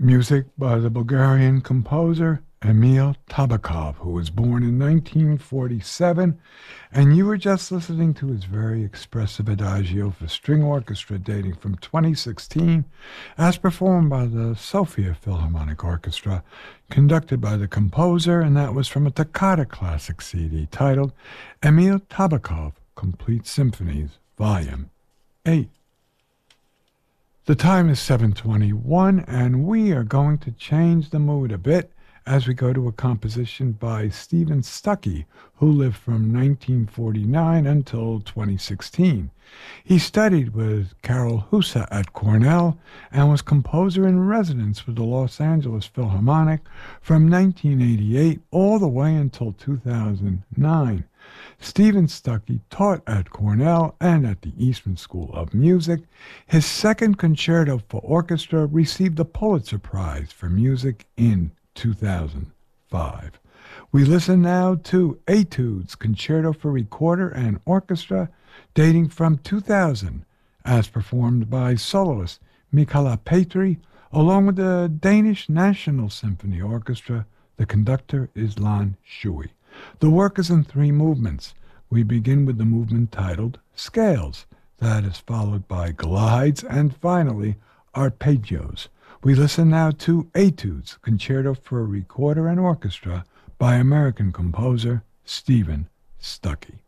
Music by the Bulgarian composer Emil Tabakov, who was born in 1947, and you were just listening to his very expressive adagio for string orchestra dating from 2016, as performed by the Sofia Philharmonic Orchestra, conducted by the composer, and that was from a Toccata Classic CD titled Emil Tabakov Complete Symphonies, Volume 8. The time is 7:21, and we are going to change the mood a bit as we go to a composition by Stephen Stuckey, who lived from 1949 until 2016. He studied with Carol Husa at Cornell and was composer in residence with the Los Angeles Philharmonic from 1988 all the way until 2009. Stephen Stuckey taught at Cornell and at the Eastman School of Music. His second concerto for orchestra received the Pulitzer Prize for Music in 2005. We listen now to Etudes, Concerto for Recorder and Orchestra, dating from 2000, as performed by soloist Mikaela Petri, along with the Danish National Symphony Orchestra. The conductor is Lan Shui. The work is in 3 movements. We begin with the movement titled Scales. That is followed by glides and finally arpeggios. We listen now to Etudes, Concerto for Recorder and Orchestra by American composer Stephen Stuckey.